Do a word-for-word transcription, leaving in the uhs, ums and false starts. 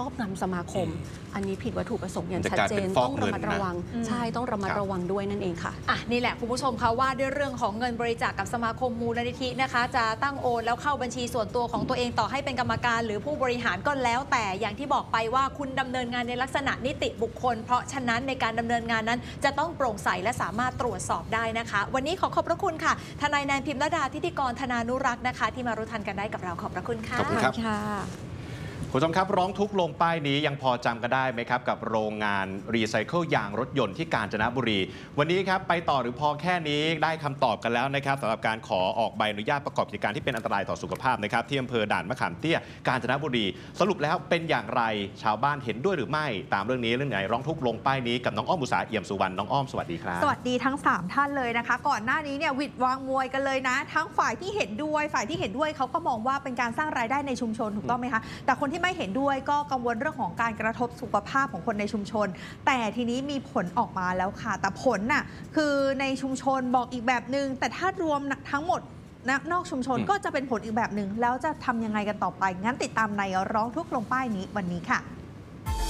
รอบงำสมาคมอันนี้ผิดวัตถุประสงค์อย่างชัดเจนต้องระมัดระวังใช่ต้องระมัดระวังด้วยนั่นเองค่ะอ่ะนี่แหละคุณผู้ชมคะว่าด้วยเรื่องของเงินบริจาค กับสมาคมมูลนิธินะคะจะตั้งโอนแล้วเข้าบัญชีส่วนตัวของตัวเองต่อให้เป็นกรรมการหรือผู้บริหารก็แล้วแต่อย่างที่บอกไปว่าคุณดำเนินงานในลักษณะนิติบุคคลเพราะฉะนั้นในการดำเนินงานนั้นจะต้องโปร่งใสและสามารถตรวจสอบได้นะคะวันนี้ขอขอบพระคุณค่ะทนายแนนพิมพ์ระดาทิติกรธนานุรักษ์นะคะที่มารู้ทันกันได้กับเราขอบพระคุณค่ะขอบคุณครับคุณผู้ชมครับร้องทุกข์ลงป้ายนี้ยังพอจำกันได้ไหมครับกับโรงงานรีไซเคิลยางรถยนต์ที่กาญจนบุรีวันนี้ครับไปต่อหรือพอแค่นี้ได้คำตอบกันแล้วนะครับสำหรับการขอออกใบอนุญาตประกอบกิจการที่เป็นอันตรายต่อสุขภาพนะครับที่อำเภอด่านมะขามเตี้ยกาญจนบุรีสรุปแล้วเป็นอย่างไรชาวบ้านเห็นด้วยหรือไม่ตามเรื่องนี้เรื่องไหนร้องทุกข์ลงป้ายนี้กับน้องอ้อมอุตสาหเอี่ยมสุวรรณน้องอ้อมสวัสดีครับสวัสดีทั้งสามท่านเลยนะคะก่อนหน้านี้เนี่ยวิดวางมวยกันเลยนะทั้งฝ่ายที่เห็นด้วยฝ่ายที่เห็นด้วยเขาก็มองว่าเป็นการสร้างรายได้ในชุมชนถูกต้องไหมคะแต่คนที่ไม่เห็นด้วยก็กังวลเรื่องของการกระทบสุขภาพของคนในชุมชนแต่ทีนี้มีผลออกมาแล้วค่ะแต่ผลน่ะคือในชุมชนบอกอีกแบบนึงแต่ถ้ารวมทั้งหมดนอกชุมชนก็จะเป็นผลอีกแบบนึงแล้วจะทำยังไงกันต่อไปงั้นติดตามในร้องทุกข์ลงป้ายนี้วันนี้ค่ะ